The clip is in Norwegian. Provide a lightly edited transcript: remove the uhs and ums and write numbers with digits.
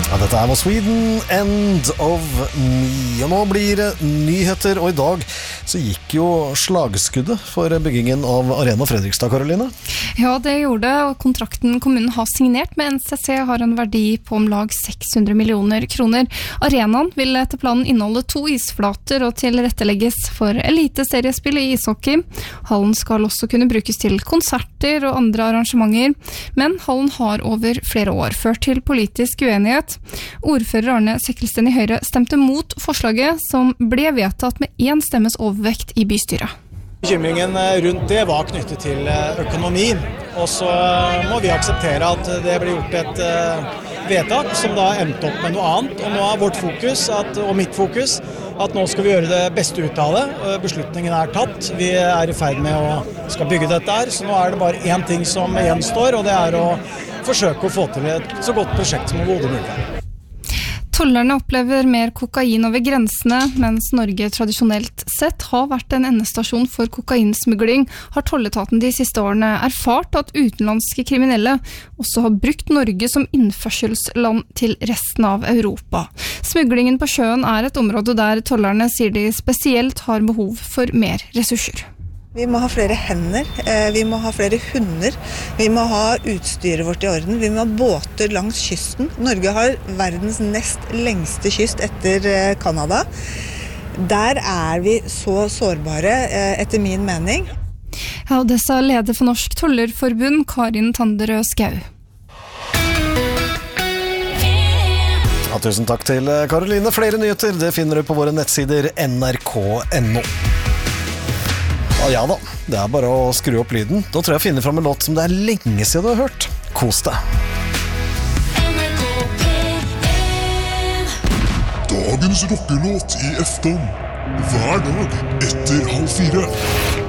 Ja, dette var Sweden, End of Me. Og nå blir det nyheter, og i dag så gikk jo slagskuddet for byggingen av Arena Fredrikstad, Karoline. Ja, det gjorde det, og kontrakten kommunen har signert med NCC har en verdi på om lag 600 millioner kroner. Arenaen vil etter planen inneholde 2 isflater og tilrettelegges for eliteseriespill i ishockey. Hallen skal også kunne brukes til konserter og andre arrangementer, men hallen har over flere år ført til politisk uenighet. Ordfører Arne Sekkelsten i Høyre stemte mot forslaget som ble vedtatt med 1 stemmes overvekt i bystyret. Bekymringen rundt det var knyttet til økonomi, og så må vi akseptere at det ble gjort et vedtak som da endte opp med noe annet, og nå er vårt fokus, og mitt fokus, at nå skal vi gjøre det beste ut av det. Beslutningen er tatt, vi er i ferd med å skal bygge dette her, så nå er det bare én ting som gjenstår, og det er å forsøke å få til et så godt prosjekt som overhodet mulig. Tollerne opplever mer kokain over grensene, mens Norge tradisjonelt sett har vært en endestasjon for kokainsmugling, har tolletaten de siste årene erfart at utenlandske kriminelle også har brukt Norge som innførselsland til resten av Europa. Smuglingen på sjøen er et område der tollerne sier de spesielt har behov for mer ressurser. Vi må ha flere hender, vi må ha flere hunder, vi må ha utstyret vårt i orden, vi må ha båter langs kysten. Norge har verdens nest lengste kyst etter Kanada. Der er vi så sårbare, etter min mening. Ja, og det sa leder for Norsk Tollerforbund, Karin Tanderød Skau. Ja, tusen takk til Karoline. Flere nyheter det finner du på våre nettsider nrk.no. Ja da, det er bare å skru opp lyden. Da tror jeg finner fram en låt som det er lenge siden du har hørt. Kos deg. Dagens rockelåt i Efton. Hver dag etter 3:30.